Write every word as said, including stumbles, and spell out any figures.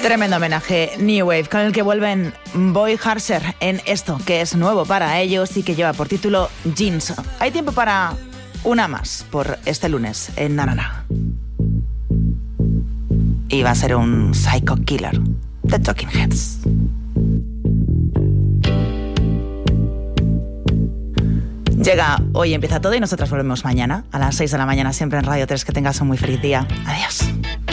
Tremendo homenaje New Wave con el que vuelven Boy Harsher en esto que es nuevo para ellos y que lleva por título Jeans. Hay tiempo para una más por este lunes en Nanana. Y va a ser un Psycho Killer de Talking Heads. Llega hoy, empieza todo y nosotras volvemos mañana a las seis de la mañana siempre en Radio tres. Que tengas un muy feliz día. Adiós.